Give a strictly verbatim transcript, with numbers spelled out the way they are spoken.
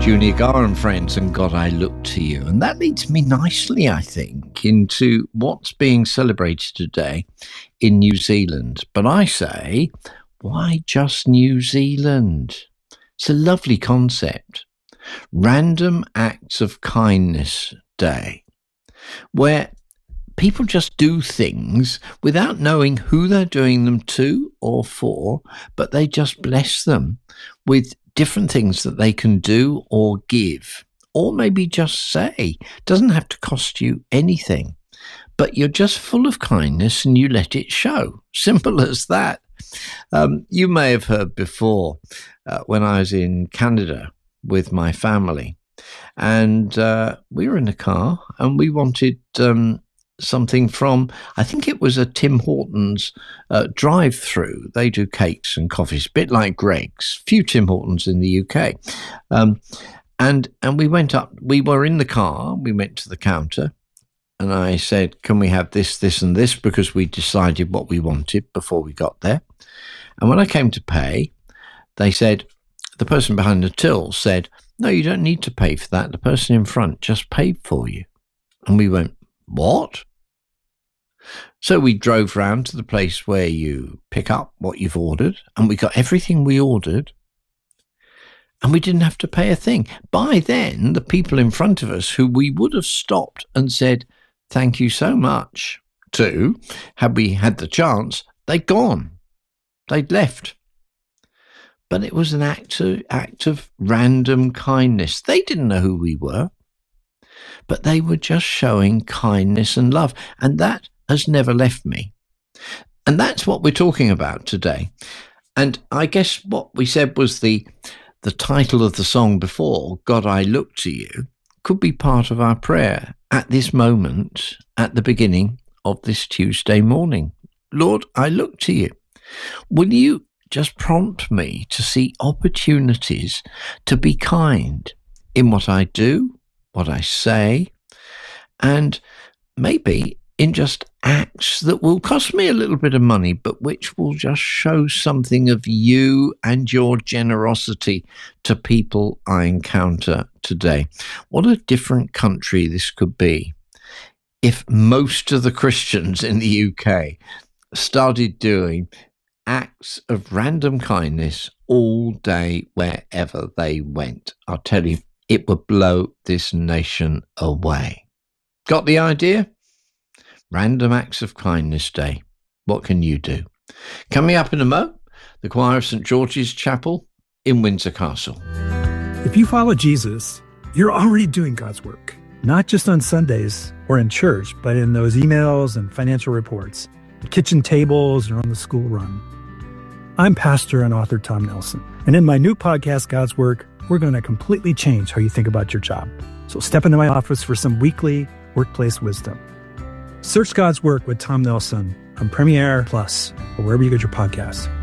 Junior Gar and Friends and God, I Look to You. And that leads me nicely, I think, into what's being celebrated today in New Zealand. But I say, why just New Zealand? It's a lovely concept. Random Acts of Kindness Day, where people just do things without knowing who they're doing them to or for, but they just bless them with different things that they can do or give, or maybe just say. It doesn't have to cost you anything, but you're just full of kindness and you let it show. Simple as that. Um, you may have heard before uh, when I was in Canada with my family, and uh, we were in a car and we wanted um, something from, I think it was a Tim Hortons uh, drive-through. They do cakes and coffees, a bit like Greg's. Few Tim Hortons in the U K. Um, and and we went up, we were in the car, we went to the counter, and I said, can we have this, this, and this? Because we decided what we wanted before we got there. And when I came to pay, they said, the person behind the till said, no, you don't need to pay for that. The person in front just paid for you. And we went, what? So we drove round to the place where you pick up what you've ordered, and we got everything we ordered, and we didn't have to pay a thing. By then, the people in front of us who we would have stopped and said, thank you so much to, had we had the chance, they'd gone. They'd left. But it was an act of, act of random kindness. They didn't know who we were, but they were just showing kindness and love. And that has never left me. And that's what we're talking about today. And I guess what we said was the the title of the song before, God, I Look to You, could be part of our prayer at this moment, at the beginning of this Tuesday morning. Lord, I look to you. Will you just prompt me to see opportunities to be kind in what I do, what I say, and maybe in just acts that will cost me a little bit of money, but which will just show something of you and your generosity to people I encounter today. What a different country this could be if most of the Christians in the U K started doing acts of random kindness all day wherever they went. I'll tell you, it would blow this nation away. Got the idea? Random Acts of Kindness Day. What can you do? Coming up in a mo, the choir of Saint George's Chapel in Windsor Castle. If you follow Jesus, you're already doing God's work, not just on Sundays or in church, but in those emails and financial reports, the kitchen tables, or on the school run. I'm pastor and author Tom Nelson, and in my new podcast, God's Work, we're going to completely change how you think about your job. So step into my office for some weekly workplace wisdom. Search God's Work with Tom Nelson on Premiere Plus or wherever you get your podcasts.